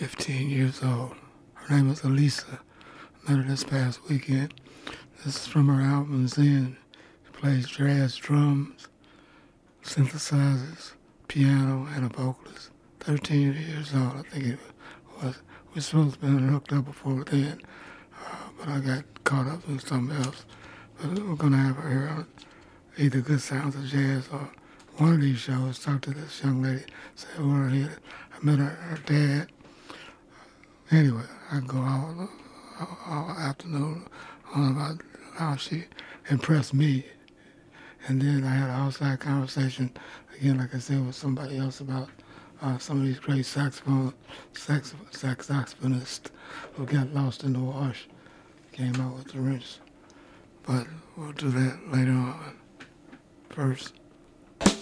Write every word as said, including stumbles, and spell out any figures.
fifteen years old. Her name was Elisa. I met her this past weekend. This is from her album Zen. She plays jazz, drums, synthesizers, piano, and a vocalist. thirteen years old, I think it was. We were supposed to have been hooked up before then, uh, but I got caught up in something else. But we're going to have her here on either Good Sounds of Jazz or one of these shows. Talk to this young lady, say a word here. I met her, her dad. Anyway, I go all, all, all afternoon on about how she impressed me. And then I had an outside conversation, again, like I said, with somebody else about uh, some of these great saxophone, sax, saxophonists who got lost in the wash, came out with the wrench. But we'll do that later on. First,